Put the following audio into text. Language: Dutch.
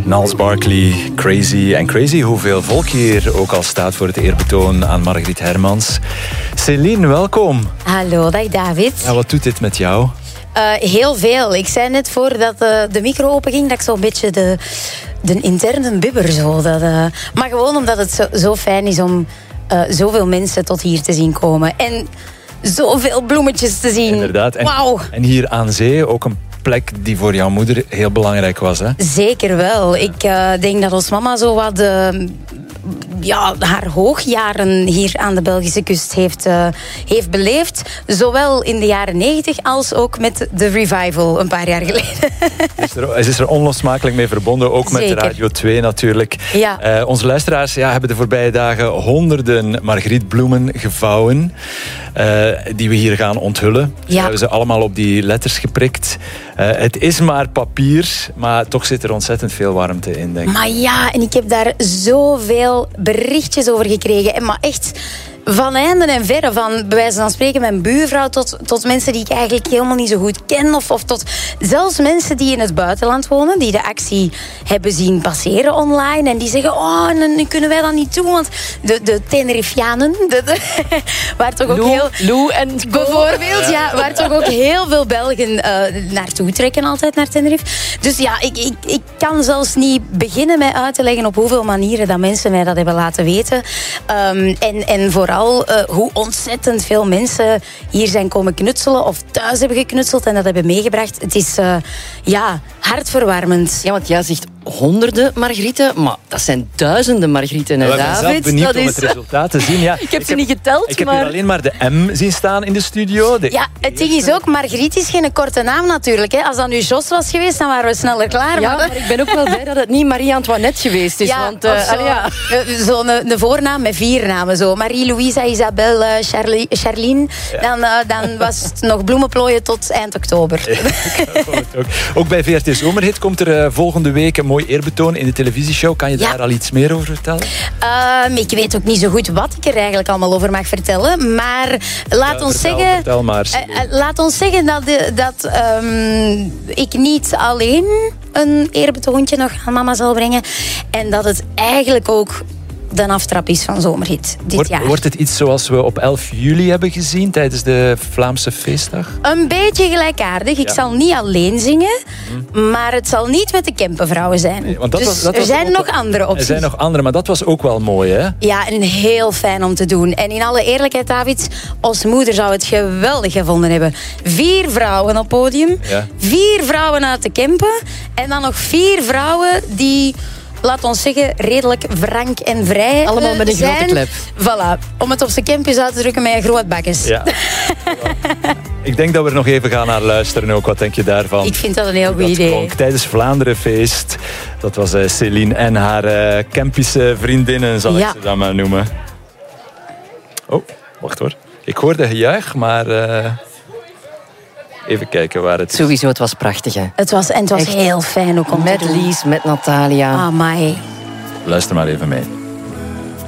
Gnarls Barkley, Crazy. En crazy hoeveel volk hier ook al staat voor het eerbetoon aan Margriet Hermans. Céline, welkom. Hallo, dag David. Ja, wat doet dit met jou? Heel veel. Ik zei net voordat de micro open ging dat ik zo'n beetje de interne bibber zo. Maar gewoon omdat het zo fijn is om zoveel mensen tot hier te zien komen. En zoveel bloemetjes te zien. Inderdaad. Wauw. En hier aan zee ook een plek die voor jouw moeder heel belangrijk was, hè? Zeker wel. Ik denk dat ons mama zo wat haar hoogjaren hier aan de Belgische kust heeft beleefd. Zowel in de jaren 90 als ook met de revival een paar jaar geleden. Ze is er onlosmakelijk mee verbonden, ook met Radio 2 natuurlijk. Ja. Onze luisteraars hebben de voorbije dagen honderden Margrietbloemen gevouwen. Die we hier gaan onthullen. We hebben ze allemaal op die letters geprikt. Het is maar papier, maar toch zit er ontzettend veel warmte in, denk ik. Maar ja, en ik heb daar zoveel berichtjes over gekregen. Maar echt van einde en verre, van bij wijze van spreken mijn buurvrouw tot mensen die ik eigenlijk helemaal niet zo goed ken. Of tot zelfs mensen die in het buitenland wonen, die de actie hebben zien passeren online. En die zeggen, nu kunnen wij dat niet doen. Want de Tenerifianen, waar toch ook Lou en bijvoorbeeld, waar toch ook heel veel Belgen naartoe trekken altijd naar Tenerife. Dus ja, ik kan zelfs niet beginnen mij uit te leggen op hoeveel manieren dat mensen mij dat hebben laten weten. En vooral hoe ontzettend veel mensen hier zijn komen knutselen of thuis hebben geknutseld en dat hebben meegebracht. Het is hartverwarmend. Ja, want jij zegt honderden Margrieten, maar dat zijn duizenden Margrieten, hè, David? Ik ben zelf benieuwd om het resultaat te zien. Ja, ik heb ze niet geteld, Ik heb hier alleen maar de M zien staan in de studio. Het ding is ook, Margriet is geen korte naam natuurlijk. Hè. Als dat nu Jos was geweest, dan waren we sneller klaar. Ja, maar ik ben ook wel blij dat het niet Marie-Antoinette geweest is. Ja, want, zo'n voornaam met 4 namen. Zo. Marie-Louisa, Isabelle, Charlene. Ja. Dan was het nog bloemenplooien tot eind oktober. Ook bij VRT Zomerhit komt er volgende week een mooi eerbetoon in de televisieshow. Kan je daar al iets meer over vertellen? Ik weet ook niet zo goed wat ik er eigenlijk allemaal over mag vertellen. Maar laat ons zeggen dat ik niet alleen een eerbetoontje nog aan mama zal brengen. En dat het eigenlijk ook de aftrap is van Zomerhit dit jaar. Wordt het iets zoals we op 11 juli hebben gezien tijdens de Vlaamse feestdag? Een beetje gelijkaardig. Ik zal niet alleen zingen, maar het zal niet met de Kempenvrouwen zijn. Nee, want er zijn nog andere opties. Er zijn nog andere, maar dat was ook wel mooi, hè? Ja, en heel fijn om te doen. En in alle eerlijkheid, David, als moeder zou het geweldig gevonden hebben. 4 vrouwen op podium, 4 vrouwen uit de Kempen en dan nog 4 vrouwen die, laat ons zeggen, redelijk frank en vrij allemaal met een zijn. grote klep. Voilà. Om het op zijn campus uit te drukken met een groot bakjes. Ja. Ik denk dat we er nog even gaan naar luisteren ook. Wat denk je daarvan? Ik vind dat een heel goed idee. Tijdens Vlaanderenfeest. Dat was Céline en haar Kempische vriendinnen, zal ik ze dan maar noemen. Oh, wacht hoor. Ik hoorde gejuich, maar even kijken waar het is. Sowieso, het was prachtig, hè? Het was heel fijn ook om met Lies, met Natalia. Amai. Luister maar even mee.